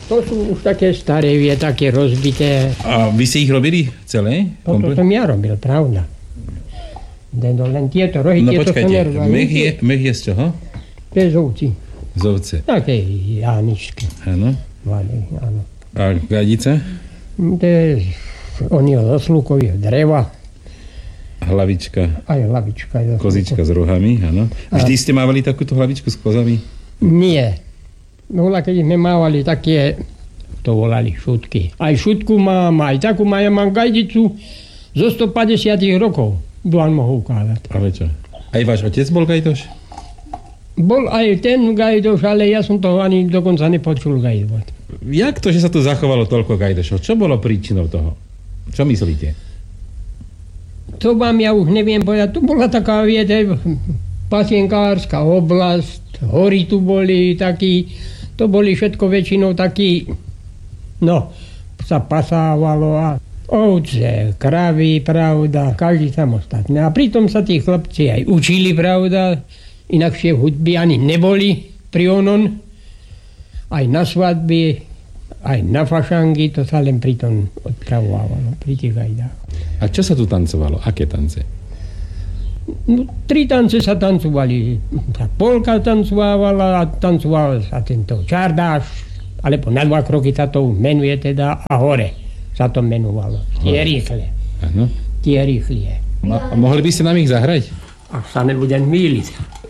To sú už také staré, také rozbité. A vy si ich robili celé? Toto som ja robil, pravda. Len tieto rohy, no tieto som nerval. Mech je z čoho? To je z ovci. Z ovce. Také jáničky. Áno. Áno. A gajdice? To je zo slukových dreva. Hlavička. Aj hlavička. Kozička s rohami, áno. Vždy ste mávali takúto hlavičku s kozami? Nie. No, keď sme mávali také, to volali šutky. Aj šutku mám, aj takú mám. Ja mám gajdicu zo 150 rokov. Vám mohu ukázať. Ale čo? Aj váš otec bol gajdoš? Bol aj ten gajdoš, ale ja som to ani dokonca nepočul gajdovať. Jak to, že sa tu zachovalo toľko gajdošov? Čo bolo príčinou toho? Čo myslíte? To vám ja už neviem povedať. Tu bola taká, viete, pasienkárska oblasť, hory tu boli takí, to boli všetko väčšinou takí, no, sa pasávalo a ovce, kravy, pravda, každý samostatný. A pritom sa tí chlapci aj učili, pravda, inakšie hudby ani neboli pri onon. Aj na svadby, aj na fašangy, to sa len pri tom odpravovalo, pri tých gajdách. A čo sa tu tancovalo? Aké tance? No, 3 tance sa tancovali. Tá polka tancovala a tancoval sa tento čardáš, alebo na 2 kroky sa to menuje teda a hore sa to menovalo. Tie rýchle. Áno. Tie rýchlie. A mohli by ste nám ich zahrať? Ak sa nebudem mýliť.